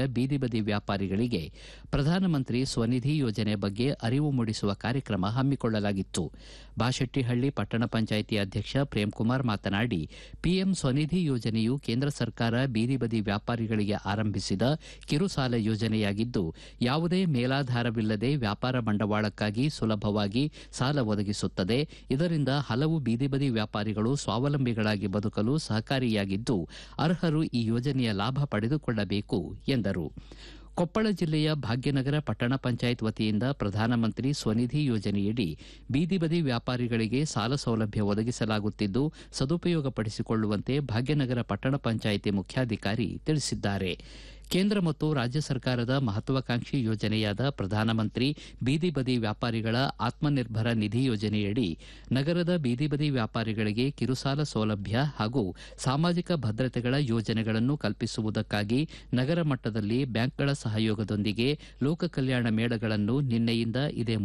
ಬೀದಿ ಬದಿ ವ್ಯಾಪಾರಿಗಳಿಗೆ ಪ್ರಧಾನಮಂತ್ರಿ ಸ್ವನಿಧಿ ಯೋಜನೆ ಬಗ್ಗೆ ಅರಿವು ಮೂಡಿಸುವ ಕಾರ್ಯಕ್ರಮ ಹಮ್ಮಿಕೊಳ್ಳಲಾಗಿತ್ತು. ಬಾಶೆಟ್ಟಿಹಳ್ಳಿ ಪಟ್ಟಣ ಪಂಚಾಯಿತಿ ಅಧ್ಯಕ್ಷ ಪ್ರೇಮ್ಕುಮಾರ್ ಮಾತನಾಡಿ, ಪಿಎಂ ಸ್ವನಿಧಿ ಯೋಜನೆಯು ಕೇಂದ್ರ ಸರ್ಕಾರ ಬೀದಿ ಬದಿ ವ್ಯಾಪಾರಿಗಳಿಗೆ ಆರಂಭಿಸಿದ ಕಿರುಸಾಲ ಯೋಜನೆಯಾಗಿದ್ದು, ಯಾವುದೇ ಮೇಲಾಧಾರವಿಲ್ಲದೆ ವ್ಯಾಪಾರ ಬಂಡವಾಳಕ್ಕಾಗಿ ಸುಲಭವಾಗಿ ಸಾಲ ಒದಗಿಸುತ್ತದೆ. ಇದರಿಂದ ಹಲವು ಬೀದಿ ಬದಿ ವ್ಯಾಪಾರಿಗಳು ಸ್ವಾವಲಂಬಿಗಳಾಗಿ ಬದುಕಲು ಸಹಕಾರಿಯಾಗಿದ್ದು, ಅರ್ಹರು ಈ ಯೋಜನೆಯ ಲಾಭ ಪಡೆದುಕೊಳ್ಳಬೇಕು ಎಂದರು. ಕೊಪ್ಪಳ ಜಿಲ್ಲೆಯ ಭಾಗ್ಯನಗರ ಪಟ್ಟಣ ಪಂಚಾಯತ್ ವತಿಯಿಂದ ಪ್ರಧಾನಮಂತ್ರಿ ಸ್ವನಿಧಿ ಯೋಜನೆಯಡಿ ಬೀದಿ ಬದಿ ವ್ಯಾಪಾರಿಗಳಿಗೆ ಸಾಲ ಸೌಲಭ್ಯ ಒದಗಿಸಲಾಗುತ್ತಿದ್ದು, ಸದುಪಯೋಗಪಡಿಸಿಕೊಳ್ಳುವಂತೆ ಭಾಗ್ಯನಗರ ಪಟ್ಟಣ ಪಂಚಾಯಿತಿ ಮುಖ್ಯಾಧಿಕಾರಿ ತಿಳಿಸಿದ್ದಾರೆ. ಕೇಂದ್ರ ಮತ್ತು ರಾಜ್ಯ ಸರ್ಕಾರದ ಮಹತ್ವಾಕಾಂಕ್ಷಿ ಯೋಜನೆಯಾದ ಪ್ರಧಾನಮಂತ್ರಿ ಬೀದಿ ಬದಿ ವ್ಯಾಪಾರಿಗಳ ಆತ್ಮನಿರ್ಭರ ನಿಧಿ ಯೋಜನೆಯಡಿ ನಗರದ ಬೀದಿ ಬದಿ ವ್ಯಾಪಾರಿಗಳಿಗೆ ಕಿರುಸಾಲ ಸೌಲಭ್ಯ ಹಾಗೂ ಸಾಮಾಜಿಕ ಭದ್ರತೆಗಳ ಯೋಜನೆಗಳನ್ನು ಕಲ್ಪಿಸುವುದಕ್ಕಾಗಿ ನಗರ ಮಟ್ಟದಲ್ಲಿ ಬ್ಯಾಂಕ್ಗಳ ಸಹಯೋಗದೊಂದಿಗೆ ಲೋಕ ಕಲ್ಯಾಣ ಮೇಳಗಳನ್ನು ನಿನ್ನೆಯಿಂದ ಇದೇ